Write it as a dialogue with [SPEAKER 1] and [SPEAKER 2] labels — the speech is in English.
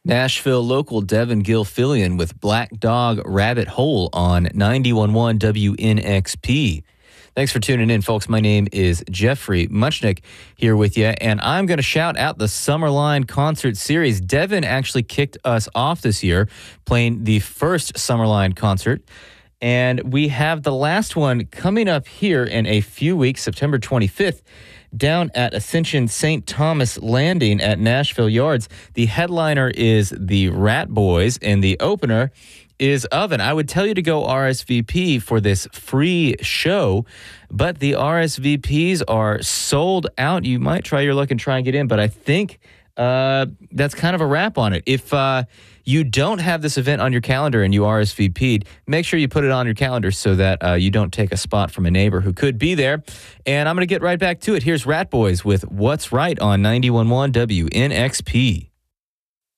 [SPEAKER 1] Nashville local Devin Gilfillian with Black Dog Rabbit Hole on 91.1 WNXP. Thanks for tuning in, folks. My name is Jeffrey Muchnick here with you, and I'm going to shout out the Summerline Concert Series. Devin actually kicked us off this year playing the first Summerline concert, and we have the last one coming up here in a few weeks, September 25th, down at Ascension St. Thomas Landing at Nashville Yards. The headliner is the Rat Boys, and the opener is Oven. I would tell you to go RSVP for this free show, but the RSVPs are sold out. You might try your luck and try and get in, but I think that's kind of a wrap on it. If you don't have this event on your calendar and you RSVP'd, make sure you put it on your calendar so that you don't take a spot from a neighbor who could be there. And I'm going to get right back to it. Here's Rat Boys with What's Right on 91.1 WNXP.